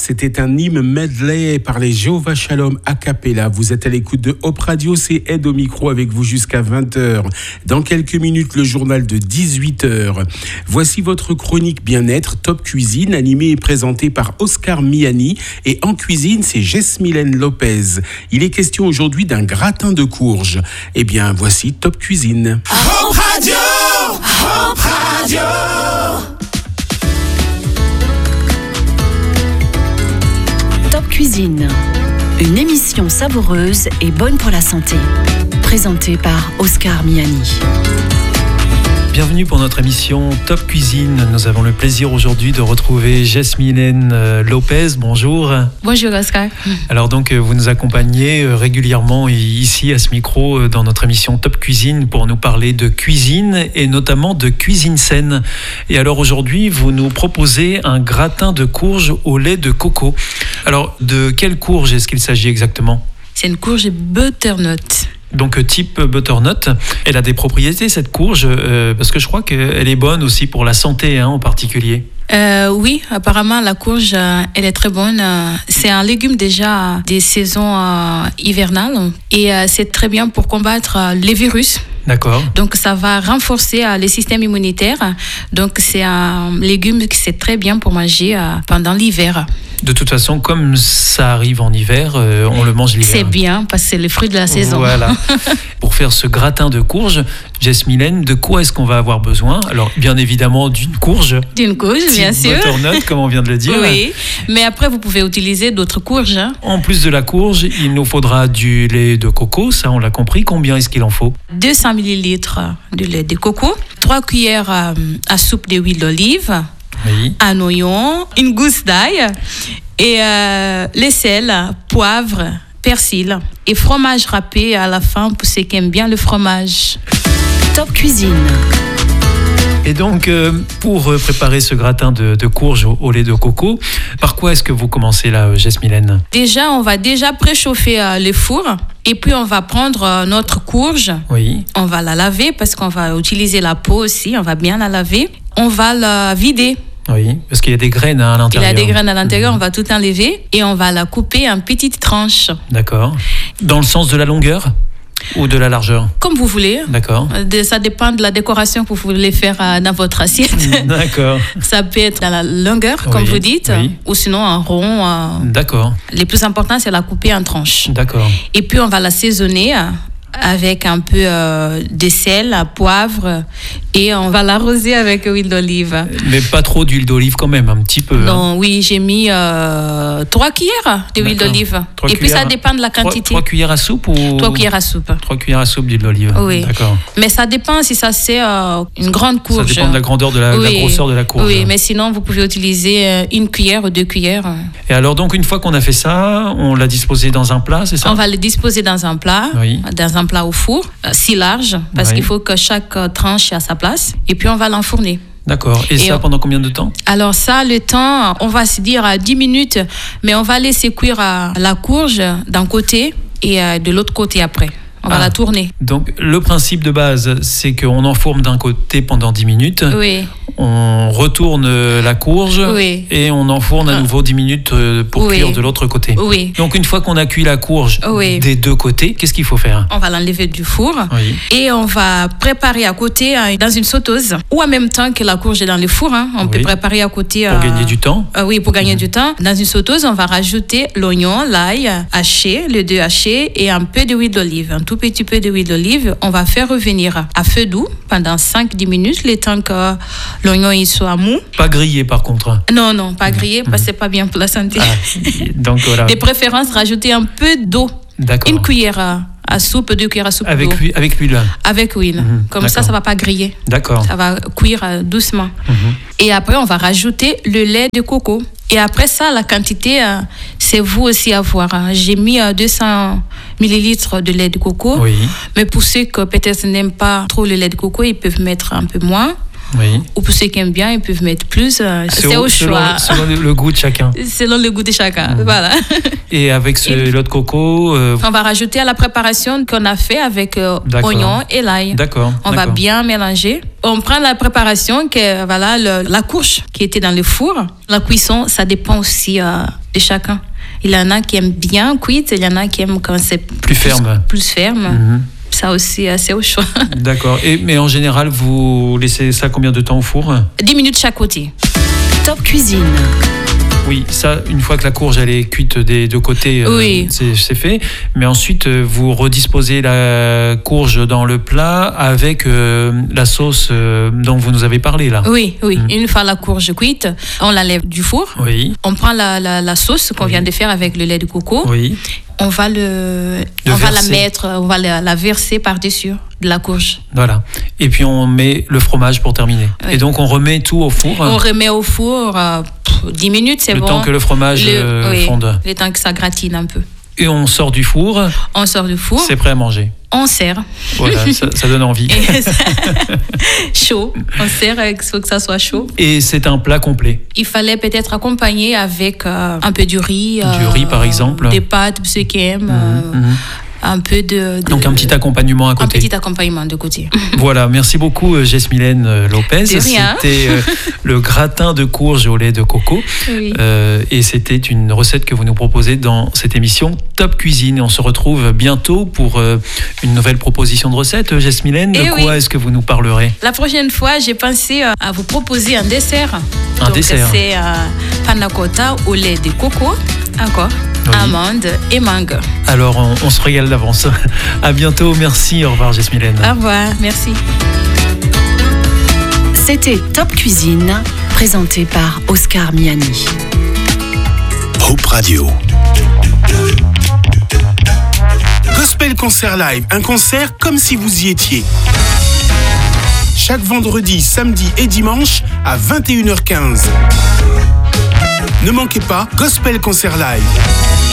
c'était un hymne medley par les Jéhovah Shalom a cappella. Vous êtes à l'écoute de Hop Radio, c'est Ed au micro avec vous jusqu'à 20h. Dans quelques minutes, le journal de 18h. Voici votre chronique bien-être, Top Cuisine, animée et présentée par Oscar Miani. Et en cuisine, c'est Jesmilène Lopez. Il est question aujourd'hui d'un gratin de courge. Eh bien, voici Top Cuisine. Hop Radio! Hop Radio! Top Cuisine, une émission savoureuse et bonne pour la santé. Présentée par Oscar Miani. Bienvenue pour notre émission Top Cuisine. Nous avons le plaisir aujourd'hui de retrouver Jesmilène Lopez. Bonjour. Bonjour Oscar. Alors donc vous nous accompagnez régulièrement ici à ce micro dans notre émission Top Cuisine pour nous parler de cuisine et notamment de cuisine saine. Et alors aujourd'hui vous nous proposez un gratin de courge au lait de coco. Alors de quelle courge est-ce qu'il s'agit exactement ? C'est une courge butternut. Donc type butternut, elle a des propriétés cette courge parce que je crois qu'elle est bonne aussi pour la santé en particulier. Oui, apparemment la courge, elle est très bonne. C'est un légume déjà des saisons hivernales et c'est très bien pour combattre les virus. D'accord. Donc ça va renforcer le système immunitaire. Donc c'est un légume qui c'est très bien pour manger pendant l'hiver. De toute façon, comme ça arrive en hiver, on le mange l'hiver. C'est bien parce que c'est le fruit de la saison. Voilà. Pour faire ce gratin de courge, Jesmilène, de quoi est-ce qu'on va avoir besoin ? Alors, bien évidemment, d'une courge. D'une courge, bien sûr. Butternut, comme on vient de le dire. Oui, mais après, vous pouvez utiliser d'autres courges. En plus de la courge, il nous faudra du lait de coco, ça on l'a compris. Combien est-ce qu'il en faut ? 200 ml de lait de coco, 3 cuillères à soupe d'huile d'olive, oui. Un oignon, une gousse d'ail et les sel, poivre, persil et fromage râpé à la fin pour ceux qui aiment bien le fromage. Top Cuisine. Et donc, pour préparer ce gratin de courge au lait de coco, par quoi est-ce que vous commencez là, Jesmilène ? Déjà, on va préchauffer le four et puis on va prendre notre courge. Oui. On va la laver parce qu'on va utiliser la peau aussi, on va bien la laver. On va la vider. Oui, parce qu'il y a des graines à l'intérieur. Il y a des graines à l'intérieur, on va tout enlever et on va la couper en petites tranches. D'accord. Dans le sens de la longueur ? Ou de la largeur ? Comme vous voulez. D'accord. Ça dépend de la décoration que vous voulez faire dans votre assiette. D'accord. Ça peut être dans la longueur, comme vous dites, ou sinon en rond. D'accord. Le plus important, c'est la couper en tranches. D'accord. Et puis, on va l'assaisonner avec un peu de sel, poivre, et on va l'arroser avec huile d'olive. Mais pas trop d'huile d'olive quand même, un petit peu. Non, oui, j'ai mis 3 cuillères d'huile d'olive. Et puis ça dépend de la quantité. 3 cuillères à soupe ou... 3 cuillères à soupe. 3 cuillères à soupe d'huile d'olive. Oui. D'accord. Mais ça dépend si ça c'est une grande courge. Ça dépend de la grandeur, de la grosseur de la courge. Oui, mais sinon vous pouvez utiliser 1 cuillère ou 2 cuillères. Et alors donc une fois qu'on a fait ça, on l'a disposé dans un plat, c'est ça ? On va le disposer dans un plat, dans un plat au four, si large, parce qu'il faut que chaque tranche ait à sa place. Et puis on va l'enfourner. D'accord. Et ça pendant combien de temps ? Alors ça, le temps, on va se dire à 10 minutes, mais on va laisser cuire la courge d'un côté et de l'autre côté après. On va la tourner. Donc le principe de base, c'est qu'on enfourne d'un côté pendant 10 minutes. Oui. On retourne la courge et on enfourne à nouveau 10 minutes pour cuire de l'autre côté. Oui. Donc une fois qu'on a cuit la courge des deux côtés, qu'est-ce qu'il faut faire ? On va l'enlever du four et on va préparer à côté dans une sauteuse ou en même temps que la courge est dans le four. On peut préparer à côté. Pour gagner du temps ? Oui, pour gagner du temps. Dans une sauteuse, on va rajouter l'oignon, l'ail haché, les deux hachés et un peu d'huile d'olive. Un tout petit peu d'huile d'olive. On va faire revenir à feu doux pendant 5-10 minutes, le temps que l'oignon il soit mou. Pas grillé par contre. Non, pas grillé parce que c'est pas bien pour la santé. Donc voilà. De préférence, rajouter un peu d'eau. D'accord. 1 cuillère à soupe, 2 cuillères à soupe avec d'eau. Avec l'huile. Avec l'huile. Comme ça va pas griller. D'accord. Ça va cuire doucement. Et après, on va rajouter le lait de coco. Et après ça, la quantité, c'est vous aussi à voir. J'ai mis 200 millilitres de lait de coco. Oui. Mais pour ceux qui peut-être n'aiment pas trop le lait de coco, ils peuvent mettre un peu moins. Oui. Ou pour ceux qui aiment bien, ils peuvent mettre plus. C'est au choix. Selon le goût de chacun. Selon le goût de chacun, voilà. Et avec ce lait de coco... On va rajouter à la préparation qu'on a fait avec oignon et l'ail. D'accord. On va bien mélanger. On prend la préparation, que, voilà, la courge qui était dans le four. La cuisson, ça dépend aussi de chacun. Il y en a qui aiment bien cuite, il y en a qui aiment quand c'est plus ferme. Plus ferme. Ça aussi, c'est au choix. D'accord. Mais en général, vous laissez ça combien de temps au four ? 10 minutes chaque côté. Top Cuisine. Oui, ça, une fois que la courge elle est cuite des deux côtés, oui. c'est fait. Mais ensuite, vous redisposez la courge dans le plat avec la sauce dont vous nous avez parlé là. Oui. Une fois la courge cuite, on la lève du four. Oui. On prend la sauce qu'on vient de faire avec le lait de coco. Oui. On va la verser par-dessus de la courge. Voilà. Et puis on met le fromage pour terminer. Oui. Et donc on remet tout au four. On remet au four 10 minutes, c'est bon. Le temps que le fromage fonde. Le temps que ça gratine un peu. Et on sort du four. C'est prêt à manger. On sert. Voilà, ça donne envie. Chaud. On sert, il faut que ça soit chaud. Et c'est un plat complet. Il fallait peut-être accompagner avec un peu du riz. Du riz, par exemple. Des pâtes, ceux qui aiment. Un peu Donc un petit accompagnement à côté. Un petit accompagnement de côté. Voilà, merci beaucoup Jesmilène Lopez. C'était le gratin de courge au lait de coco. Oui. Et c'était une recette que vous nous proposez dans cette émission Top Cuisine. Et on se retrouve bientôt pour une nouvelle proposition de recette. Jesmilène, de quoi est-ce que vous nous parlerez ? La prochaine fois, j'ai pensé à vous proposer un dessert. Dessert. C'est panna cotta au lait de coco. Encore. Oui. Amandes et mangue. Alors, on se régale d'avance. À bientôt. Merci. Au revoir, Jesmilène. Au revoir. Merci. C'était Top Cuisine, présenté par Oscar Miani. Hope Radio. Gospel Concert Live, un concert comme si vous y étiez. Chaque vendredi, samedi et dimanche à 21h15. Ne manquez pas Gospel Concert Live.